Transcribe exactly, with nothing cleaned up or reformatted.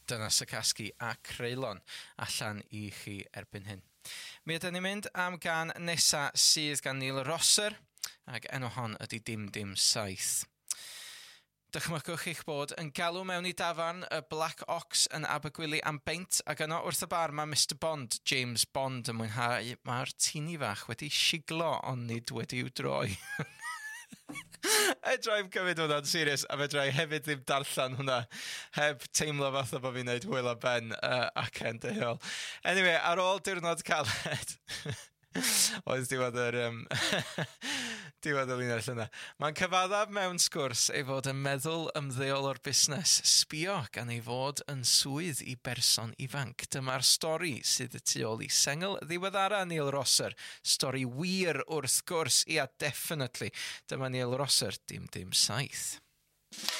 Dyna Sykasgi a Creulon allan i chi erbyn hyn. Mi ydyn ni'n mynd am gan nesa sydd gan Neil Rosser, ac enw hon ydy Dim Dim Saith. Dychmygwch eich bod yn galw mewn i dafarn y Black Ox yn Abergwili am beint, ac yno wrth y bar mae Mr Bond, James Bond, yn mwynhau. Mae'r tini fach wedi siglo ond nid wedi i'w droi. Edrai'm cymryd hwnna'n serious, a fedra i hefyd ddim darllen hwnna heb teimlo fatha bod fi'n neud hwyl a ben uh, ac yn dehol. Anyway, ar ôl diwrnod caled, oedd diwedd yr um, diwedd y linell yna. Mae'n cyfaddaf mewn sgwrs ei fod yn meddwl ymddeol o'r busnes, sbio gan ei fod yn swydd i berson ifanc. Dyma'r stori sydd y tu ôl i sengl ddiweddara Neil Rosser. Stori wir wrth gwrs, ia, definitely. Dyma Neil Rosser, Dim Dim Saith.